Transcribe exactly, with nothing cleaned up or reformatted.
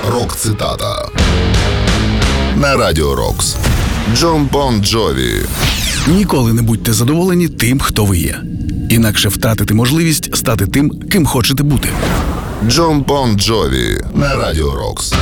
Рок-цитата на Радіо Рокс. Джон Бон Джові. Ніколи не будьте задоволені тим, хто ви є. Інакше втратите можливість стати тим, ким хочете бути. Джон Бон Джові на Радіо Рокс.